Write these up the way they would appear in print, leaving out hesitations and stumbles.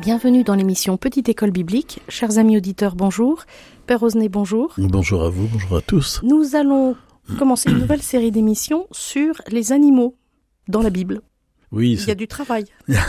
Bienvenue dans l'émission Petite École Biblique. Chers amis auditeurs, bonjour. Père Osnay, bonjour. Bonjour à vous, bonjour à tous. Nous allons commencer une nouvelle série d'émissions sur les animaux dans la Bible. Oui, il y a du travail.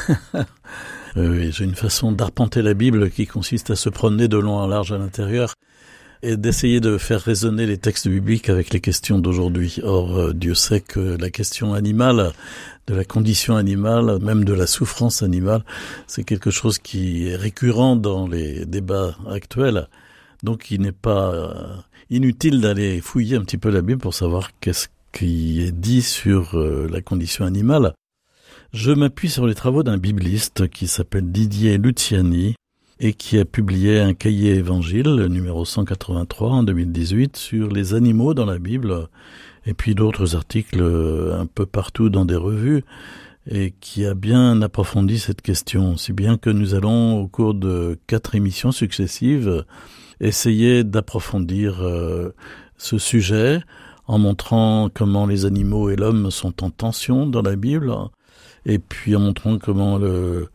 Oui, j'ai une façon d'arpenter la Bible qui consiste à se promener de long en large à l'intérieur et d'essayer de faire résonner les textes bibliques avec les questions d'aujourd'hui. Or, Dieu sait que la question animale, de la condition animale, même de la souffrance animale, c'est quelque chose qui est récurrent dans les débats actuels. Donc, il n'est pas inutile d'aller fouiller un petit peu la Bible pour savoir qu'est-ce qui est dit sur la condition animale. Je m'appuie sur les travaux d'un bibliste qui s'appelle Didier Luciani et qui a publié un cahier évangile, numéro 183 en 2018, sur les animaux dans la Bible, et puis d'autres articles un peu partout dans des revues, et qui a bien approfondi cette question, si bien que nous allons, au cours de 4 émissions successives, essayer d'approfondir ce sujet en montrant comment les animaux et l'homme sont en tension dans la Bible, et puis en montrant comment le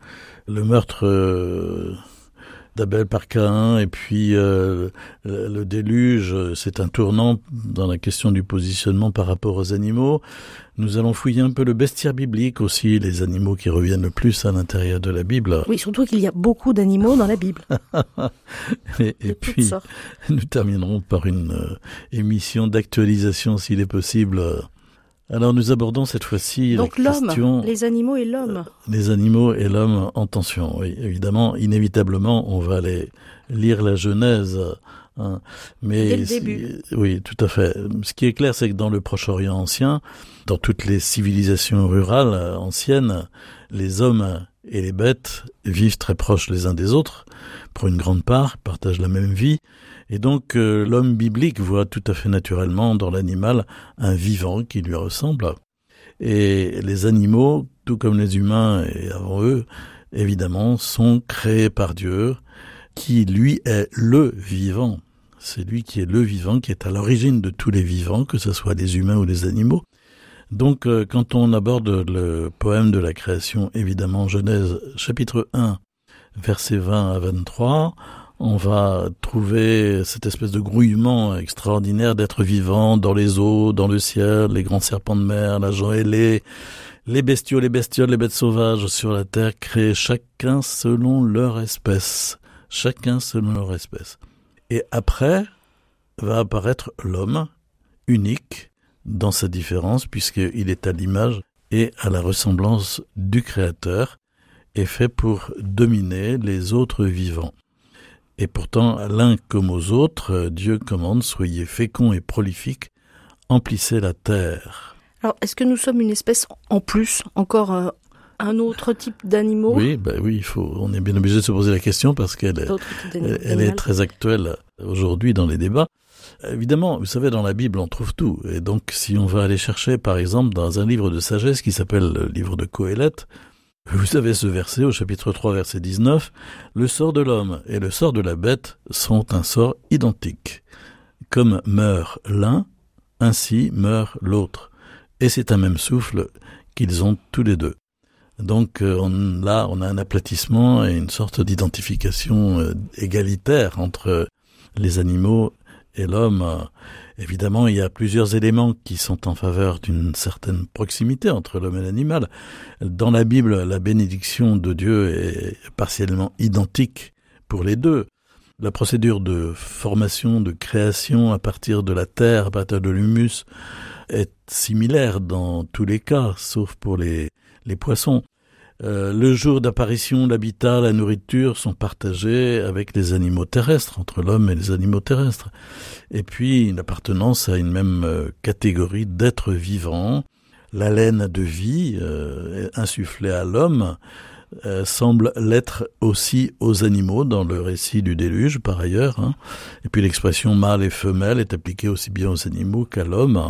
meurtre d'Abel par Caïn et puis le déluge, c'est un tournant dans la question du positionnement par rapport aux animaux. Nous allons fouiller un peu le bestiaire biblique aussi, les animaux qui reviennent le plus à l'intérieur de la Bible. Oui, surtout qu'il y a beaucoup d'animaux dans la Bible. et puis, nous terminerons par une émission d'actualisation, s'il est possible. Alors nous abordons cette fois-ci donc la l'homme, question... les animaux et l'homme. Les animaux et l'homme en tension, oui. Évidemment, inévitablement, on va aller lire la Genèse. Hein. Mais dès le début. Oui, tout à fait. Ce qui est clair, c'est que dans le Proche-Orient ancien, dans toutes les civilisations rurales anciennes, les hommes et les bêtes vivent très proches les uns des autres, pour une grande part, partagent la même vie. Et donc, l'homme biblique voit tout à fait naturellement dans l'animal un vivant qui lui ressemble. Et les animaux, tout comme les humains et avant eux, évidemment, sont créés par Dieu, qui lui est le vivant. C'est lui qui est le vivant, qui est à l'origine de tous les vivants, que ce soit les humains ou les animaux. Donc, quand on aborde le poème de la création, évidemment, Genèse chapitre 1, versets 20 à 23, on va trouver cette espèce de grouillement extraordinaire d'êtres vivants dans les eaux, dans le ciel, les grands serpents de mer, la gent ailée, les bestiaux, les bestioles, les bêtes sauvages sur la terre, créés chacun selon leur espèce. Chacun selon leur espèce. Et après va apparaître l'homme, unique dans sa différence, puisqu'il est à l'image et à la ressemblance du Créateur, et fait pour dominer les autres vivants. Et pourtant, à l'un comme aux autres, Dieu commande « Soyez féconds et prolifiques, emplissez la terre ». Alors, est-ce que nous sommes une espèce en plus, encore un autre type d'animaux ? Oui, on est bien obligé de se poser la question parce qu'elle est très actuelle aujourd'hui dans les débats. Évidemment, vous savez, dans la Bible, on trouve tout. Et donc, si on va aller chercher, par exemple, dans un livre de sagesse qui s'appelle le livre de Qoéleth, vous avez ce verset au chapitre 3, verset 19, « Le sort de l'homme et le sort de la bête sont un sort identique. Comme meurt l'un, ainsi meurt l'autre. Et c'est un même souffle qu'ils ont tous les deux. » Donc on a un aplatissement et une sorte d'identification égalitaire entre les animaux et l'homme. Évidemment, il y a plusieurs éléments qui sont en faveur d'une certaine proximité entre l'homme et l'animal. Dans la Bible, la bénédiction de Dieu est partiellement identique pour les deux. La procédure de formation, de création à partir de la terre, à partir de l'humus, est similaire dans tous les cas, sauf pour les poissons. Le jour d'apparition, l'habitat, la nourriture sont partagés avec les animaux terrestres, entre l'homme et les animaux terrestres. Et puis, une appartenance à une même catégorie d'êtres vivants. L'haleine de vie insufflée à l'homme semble l'être aussi aux animaux dans le récit du déluge, par ailleurs. Hein. Et puis l'expression mâle et femelle est appliquée aussi bien aux animaux qu'à l'homme,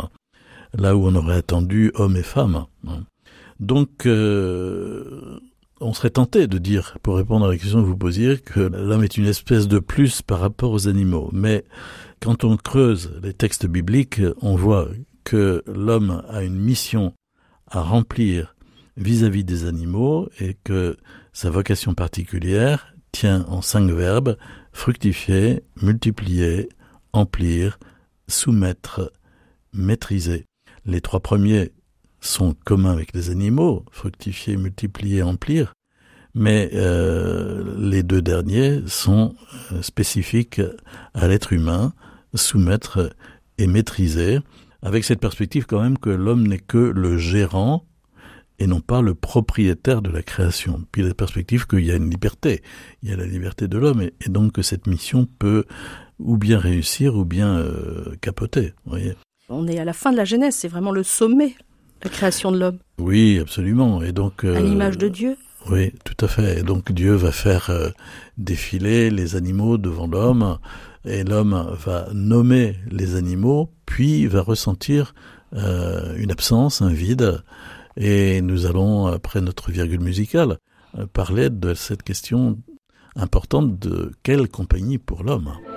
là où on aurait attendu homme et femme. Hein. Donc, on serait tenté de dire, pour répondre à la question que vous posiez, que l'homme est une espèce de plus par rapport aux animaux. Mais quand on creuse les textes bibliques, on voit que l'homme a une mission à remplir vis-à-vis des animaux et que sa vocation particulière tient en 5 verbes: fructifier, multiplier, emplir, soumettre, maîtriser. Les 3 premiers sont communs avec les animaux, fructifier, multiplier, emplir, mais les 2 derniers sont spécifiques à l'être humain, soumettre et maîtriser, avec cette perspective quand même que l'homme n'est que le gérant et non pas le propriétaire de la création. Puis la perspective qu'il y a une liberté, il y a la liberté de l'homme, et donc que cette mission peut ou bien réussir ou bien capoter. Vous voyez. On est à la fin de la Genèse, c'est vraiment le sommet, la création de l'homme. Oui, absolument. Et donc, à l'image de Dieu. Oui, tout à fait. Et donc Dieu va faire défiler les animaux devant l'homme, et l'homme va nommer les animaux, puis va ressentir une absence, un vide. Et nous allons, après notre virgule musicale, parler de cette question importante de quelle compagnie pour l'homme.